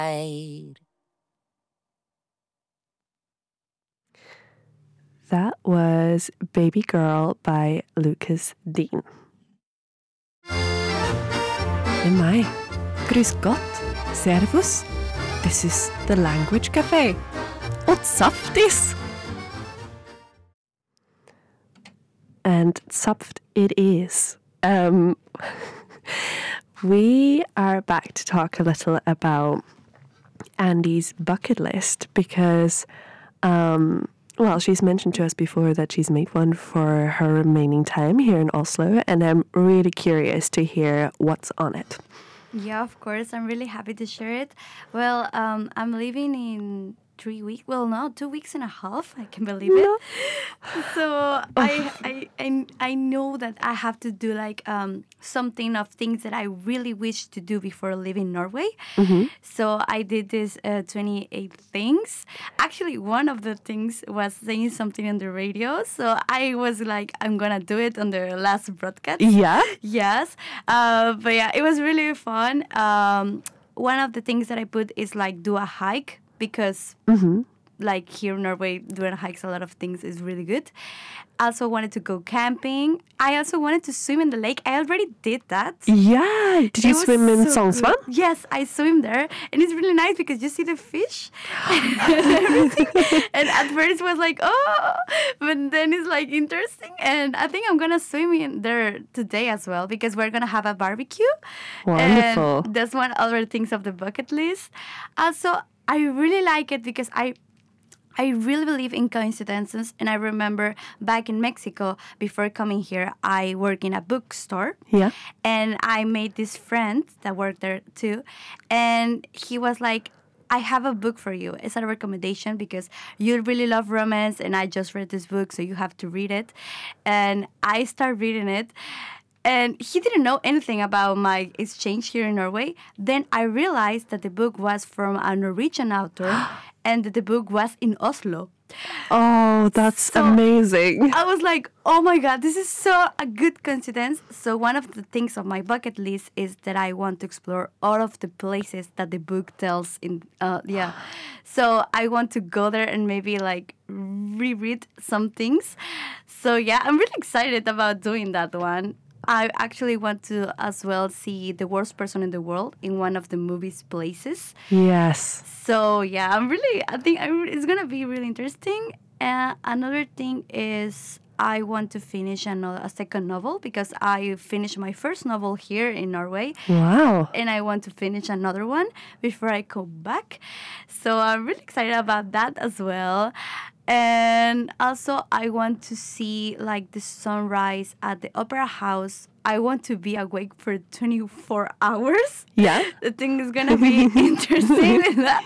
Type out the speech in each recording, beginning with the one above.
That was Baby Girl by Lucas Dean. My, grüß Gott, servus, this is the Language Cafe. Und Saftis! And Saft it is. We are back to talk a little about Andy's bucket list because, well, she's mentioned to us before that she's made one for her remaining time here in Oslo, and I'm really curious to hear what's on it. Yeah, of course. I'm really happy to share it. Well, I'm leaving in 3 weeks. Well, no, 2 weeks and a half. I can believe it. So I know that I have to do like something of things that I really wish to do before leaving Norway. Mm-hmm. So I did this 28 things. Actually, one of the things was saying something on the radio. So I was like, I'm gonna do it on the last broadcast. Yeah. Yes. But yeah, it was really fun. One of the things that I put is like do a hike. Because, like, here in Norway, doing hikes, a lot of things is really good. I also wanted to go camping. I also wanted to swim in the lake. I already did that. Yeah. Did you swim in Sognsvann? Yes, I swim there. And it's really nice because you see the fish and everything. And at first it was like, oh, but then it's like interesting. And I think I'm going to swim in there today as well because we're going to have a barbecue. Wonderful. And that's one other things of the bucket list. Also, I really like it because I really believe in coincidences. And I remember back in Mexico, before coming here, I worked in a bookstore. Yeah. And I made this friend that worked there too. And he was like, I have a book for you. It's a recommendation because you really love romance. And I just read this book, so you have to read it. And I started reading it. And he didn't know anything about my exchange here in Norway. Then I realized that the book was from a Norwegian author and that the book was in Oslo. Oh, that's amazing. I was like, oh my God, this is so a good coincidence. So one of the things on my bucket list is that I want to explore all of the places that the book tells in, So I want to go there and maybe like reread some things. So yeah, I'm really excited about doing that one. I actually want to as well see The Worst Person in the World in one of the movie's places. Yes. So, yeah, I think it's going to be really interesting. Another thing is I want to finish a second novel because I finished my first novel here in Norway. Wow. And I want to finish another one before I go back. So I'm really excited about that as well. And also, I want to see like the sunrise at the Opera House. I want to be awake for 24 hours. Yeah. The thing is going to be interesting with that.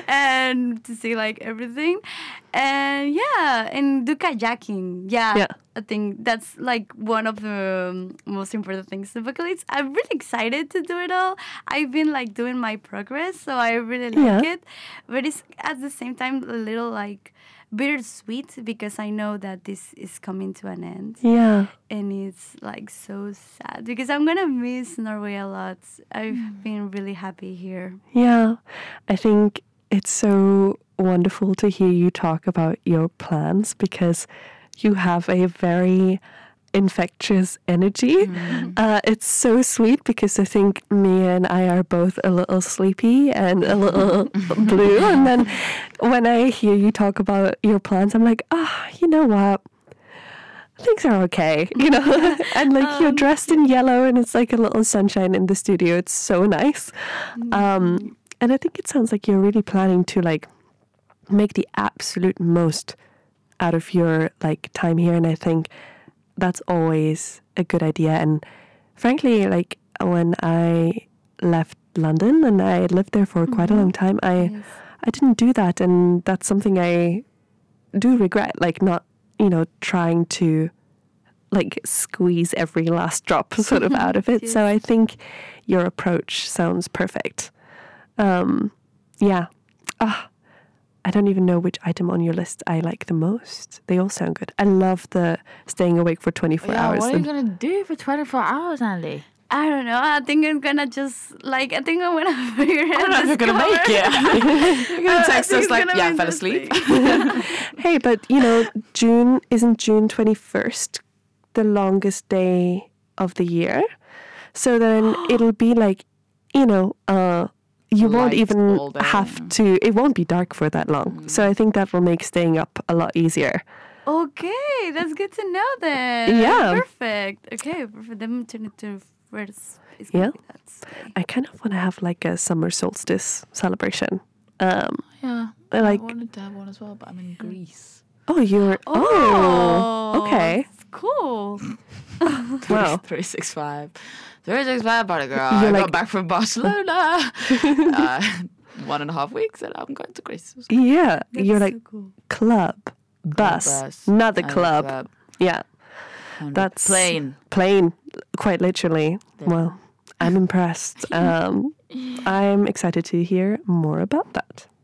And to see like everything. And yeah, and do kayaking. Yeah. I think that's like one of the most important things in bucket list. I'm really excited to do it all. I've been like doing my progress, so I really like it. But it's at the same time a little like bittersweet because I know that this is coming to an end. Yeah. And it's like so sad because I'm going to miss Norway a lot. I've been really happy here. Yeah. I think it's so wonderful to hear you talk about your plans because you have a very infectious energy. It's so sweet because I think Mia and I are both a little sleepy and a little blue. And then when I hear you talk about your plans, I'm like, you know what? Things are okay, you know? And like you're dressed in yellow and it's like a little sunshine in the studio. It's so nice. And I think it sounds like you're really planning to like make the absolute most out of your like time here. And I think that's always a good idea. And frankly, like when I left London and I lived there for quite a long time, I didn't do that. And that's something I do regret, like not, you know, trying to like squeeze every last drop sort of out of it. Yes. So I think your approach sounds perfect. I don't even know which item on your list I like the most. They all sound good. I love the staying awake for 24 hours. What are you going to do for 24 hours, Andy? I don't know. I think I'm gonna just like. I think I'm gonna figure it out. I don't know if you're gonna make it. You're gonna text us like, yeah, I fell asleep. Hey, but June isn't June 21st the longest day of the year? So then it'll be like, you won't Light even all day. have to. It won't be dark for that long. So I think that will make staying up a lot easier. Okay, that's good to know then. Yeah. Perfect. Okay, for them to first. Yeah. I kind of want to have like a summer solstice celebration. Yeah, Like- I wanted to have one as well, but I'm in Greece. Oh, you're. Oh, okay. That's cool. Wow. 365. 365, party girl. You're I like- got back from Barcelona. 1.5 weeks and I'm going to Greece. Yeah, you're like so cool. club, bus, not the and club. Yeah, and that's plane. Plain, quite literally. Yeah. Well, I'm impressed. I'm excited to hear more about that.